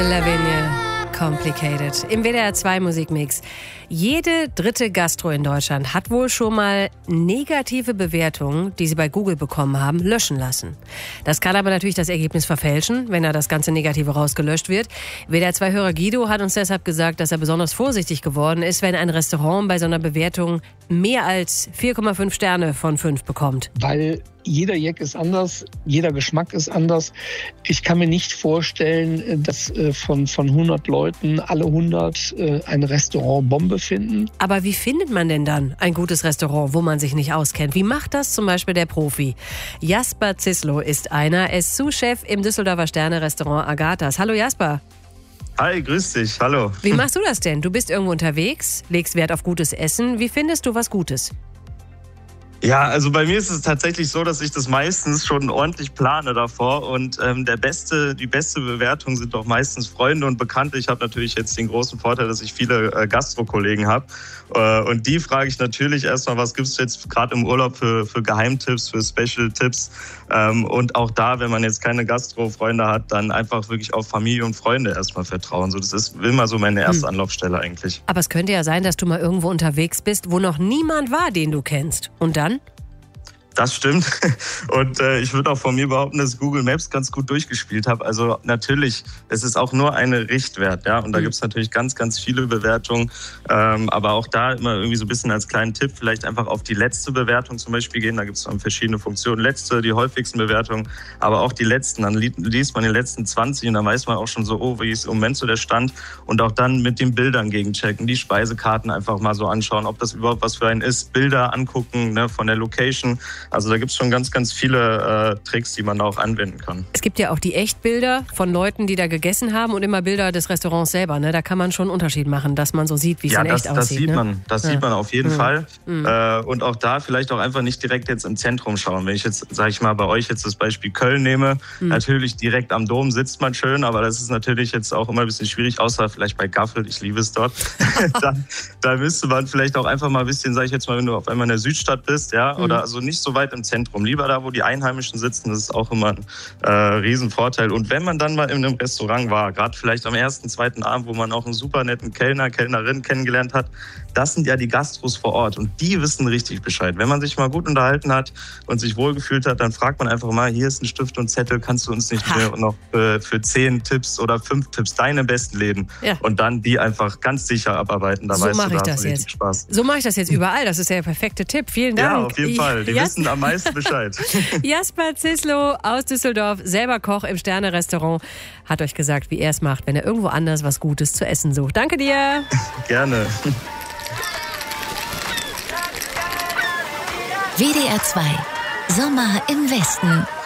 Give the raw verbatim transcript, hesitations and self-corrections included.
Lavigne, Complicated. Im W D R zwei Musikmix. Jede dritte Gastro in Deutschland hat wohl schon mal negative Bewertungen, die sie bei Google bekommen haben, löschen lassen. Das kann aber natürlich das Ergebnis verfälschen, wenn da das ganze Negative rausgelöscht wird. W D R zwei-Hörer Guido hat uns deshalb gesagt, dass er besonders vorsichtig geworden ist, wenn ein Restaurant bei so einer Bewertung mehr als vier Komma fünf Sterne von fünf bekommt. Weil jeder Jack ist anders, jeder Geschmack ist anders. Ich kann mir nicht vorstellen, dass von, von hundert Leuten alle hundert ein Restaurant Bombe finden. Aber wie findet man denn dann ein gutes Restaurant, wo man sich nicht auskennt? Wie macht das zum Beispiel der Profi? Jasper Zislo ist einer. Er ist Sous-Chef im Düsseldorfer Sterne-Restaurant Agathas. Hallo Jasper. Hi, grüß dich. Hallo. Wie machst du das denn? Du bist irgendwo unterwegs, legst Wert auf gutes Essen. Wie findest du was Gutes? Ja, also bei mir ist es tatsächlich so, dass ich das meistens schon ordentlich plane davor und ähm, der beste, die beste Bewertung sind doch meistens Freunde und Bekannte. Ich habe natürlich jetzt den großen Vorteil, dass ich viele äh, Gastro-Kollegen habe äh, und die frage ich natürlich erstmal, was gibt's jetzt gerade im Urlaub für, für Geheimtipps, für Special-Tipps ähm, und auch da, wenn man jetzt keine Gastro-Freunde hat, dann einfach wirklich auf Familie und Freunde erstmal vertrauen. So, das ist immer so meine erste hm. Anlaufstelle eigentlich. Aber es könnte ja sein, dass du mal irgendwo unterwegs bist, wo noch niemand war, den du kennst. Und dann? Das stimmt. Und äh, ich würde auch von mir behaupten, dass Google Maps ganz gut durchgespielt habe. Also natürlich, es ist auch nur eine Richtwert, ja. Und da mhm. gibt es natürlich ganz, ganz viele Bewertungen. Ähm, aber auch da immer irgendwie so ein bisschen als kleinen Tipp, vielleicht einfach auf die letzte Bewertung zum Beispiel gehen. Da gibt es dann verschiedene Funktionen. Letzte, die häufigsten Bewertungen, aber auch die letzten. Dann liest man die letzten zwanzig und dann weiß man auch schon so, oh, wie ist im Moment so der Stand. Und auch dann mit den Bildern gegenchecken, die Speisekarten einfach mal so anschauen, ob das überhaupt was für einen ist. Bilder angucken, ne, von der Location. Also da gibt es schon ganz, ganz viele äh, Tricks, die man da auch anwenden kann. Es gibt ja auch die Echtbilder von Leuten, die da gegessen haben und immer Bilder des Restaurants selber. Ne? Da kann man schon einen Unterschied machen, dass man so sieht, wie es ja, in das, echt das aussieht. Sieht ne? man, das ja. sieht man auf jeden mhm. Fall. Mhm. Äh, und auch da vielleicht auch einfach nicht direkt jetzt im Zentrum schauen. Wenn ich jetzt, sage ich mal, bei euch jetzt das Beispiel Köln nehme, mhm. natürlich direkt am Dom sitzt man schön, aber das ist natürlich jetzt auch immer ein bisschen schwierig, außer vielleicht bei Gaffel, ich liebe es dort. da, da müsste man vielleicht auch einfach mal ein bisschen, sage ich jetzt mal, wenn du auf einmal in der Südstadt bist, ja, mhm. oder also nicht so weit im Zentrum. Lieber da, wo die Einheimischen sitzen, das ist auch immer ein äh, Riesenvorteil. Und wenn man dann mal in einem Restaurant war, gerade vielleicht am ersten, zweiten Abend, wo man auch einen super netten Kellner, Kellnerin kennengelernt hat, das sind ja die Gastros vor Ort und die wissen richtig Bescheid. Wenn man sich mal gut unterhalten hat und sich wohlgefühlt hat, dann fragt man einfach mal, hier ist ein Stift und Zettel, kannst du uns nicht mehr noch äh, für zehn Tipps oder fünf Tipps deine besten Läden ja. und dann die einfach ganz sicher abarbeiten. Da so weißt mache du, ich da das hast du jetzt. Spaß. So mache ich das jetzt überall. Das ist ja der perfekte Tipp. Vielen Dank. Ja, auf jeden Fall. Die Jas- wissen am meisten Bescheid. Jasper Zislo aus Düsseldorf, selber Koch im Sterne-Restaurant, hat euch gesagt, wie er es macht, wenn er irgendwo anders was Gutes zu essen sucht. Danke dir. Gerne. W D R zwei Sommer im Westen.